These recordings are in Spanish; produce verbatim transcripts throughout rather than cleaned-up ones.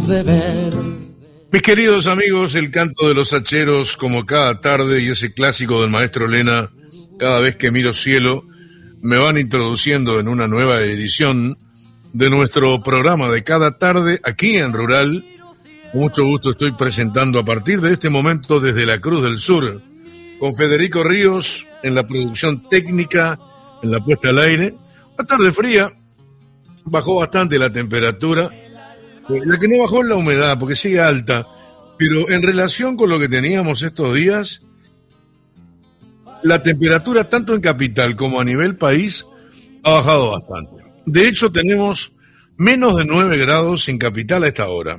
de ver. Mis queridos amigos, el canto de los hacheros, como cada tarde, y ese clásico del maestro Lena, cada vez que miro cielo, me van introduciendo en una nueva edición de nuestro programa de cada tarde, aquí en Rural. Con mucho gusto estoy presentando a partir de este momento desde la Cruz del Sur, con Federico Ríos en la producción técnica, en la puesta al aire. Una tarde fría, bajó bastante la temperatura. La que no bajó es la humedad, porque sigue alta, pero en relación con lo que teníamos estos días, la temperatura tanto en capital como a nivel país ha bajado bastante. De hecho, tenemos menos de nueve grados en capital a esta hora.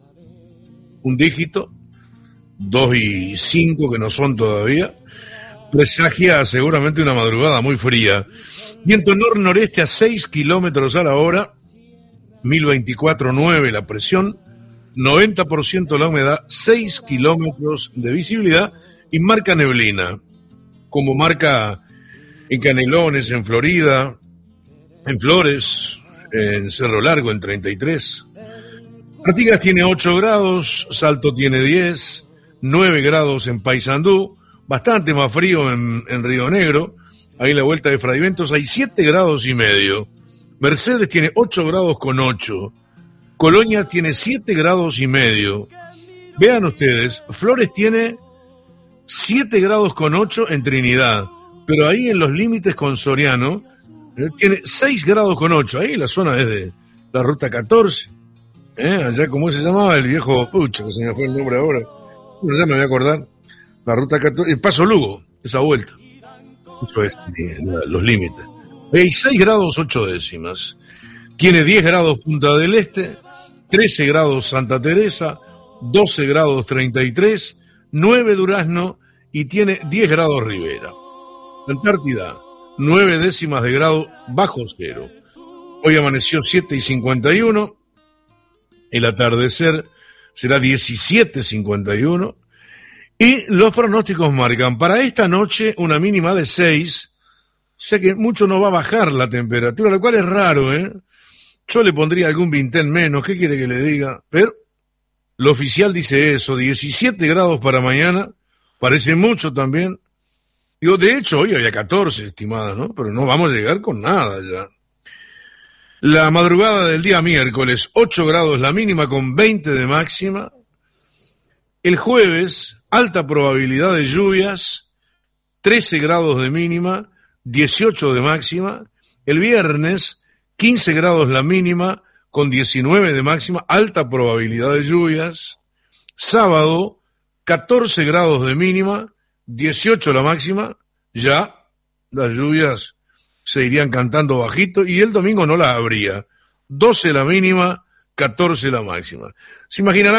Un dígito, dos y cinco que no son todavía, presagia seguramente una madrugada muy fría. Viento nor-noreste a seis kilómetros a la hora, mil veinticuatro punto nueve la presión, noventa por ciento la humedad, seis kilómetros de visibilidad y marca neblina, como marca en Canelones, en Florida, en Flores, en Cerro Largo, en treinta y tres. Artigas tiene ocho grados, Salto tiene diez, nueve grados en Paysandú, bastante más frío en, en Río Negro, ahí la vuelta de Fraiventos hay siete grados y medio. Mercedes tiene ocho grados con ocho. Colonia tiene siete grados y medio. Vean ustedes, Flores tiene siete grados con ocho en Trinidad, pero ahí en los límites con Soriano eh, tiene seis grados con ocho. Ahí la zona es de la ruta catorce. ¿Eh? Allá, ¿cómo se llamaba? El viejo Pucha, que se me fue el nombre ahora. Bueno, ya me voy a acordar. La ruta catorce, el Paso Lugo, esa vuelta. Eso es eh, los límites. Hay seis grados ocho décimas. Tiene diez grados Punta del Este, trece grados Santa Teresa, doce grados treinta y tres, nueve Durazno y tiene diez grados Rivera. Antártida, nueve décimas de grado bajo cero. Hoy amaneció siete y cincuenta y uno. El atardecer será diecisiete cincuenta y uno. Y los pronósticos marcan para esta noche una mínima de seis. O sea que mucho no va a bajar la temperatura, lo cual es raro, ¿eh? Yo le pondría algún vintén menos, ¿qué quiere que le diga? Pero lo oficial dice eso, diecisiete grados para mañana, parece mucho también. Digo, de hecho, hoy había catorce, estimada, ¿no? Pero no vamos a llegar con nada ya. La madrugada del día miércoles, ocho grados la mínima con veinte de máxima. El jueves, alta probabilidad de lluvias, trece grados de mínima, dieciocho de máxima. El viernes, quince grados la mínima, con diecinueve de máxima, alta probabilidad de lluvias. Sábado, catorce grados de mínima, dieciocho la máxima. Ya las lluvias se irían cantando bajito y el domingo no las habría. doce la mínima, catorce la máxima. Se imaginarán